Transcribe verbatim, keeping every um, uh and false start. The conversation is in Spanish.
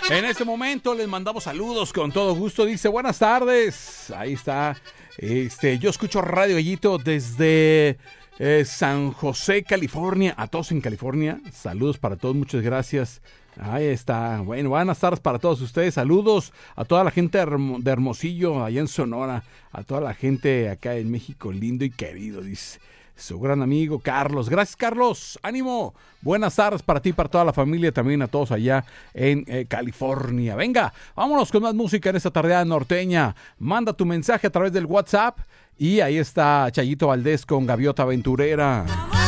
En este momento les mandamos saludos con todo gusto. Dice, buenas tardes. Ahí está. Este, yo escucho Radio Gallito desde eh, San José, California. A todos en California. Saludos para todos. Muchas gracias. Ahí está. Bueno, buenas tardes para todos ustedes. Saludos a toda la gente de Hermosillo, allá en Sonora. A toda la gente acá en México, lindo y querido, dice su gran amigo Carlos. Gracias, Carlos. Ánimo. Buenas tardes para ti, para toda la familia, también a todos allá en eh, California. Venga, vámonos con más música en esta tardeada norteña. Manda tu mensaje a través del WhatsApp y ahí está Chayito Valdés con Gaviota Aventurera.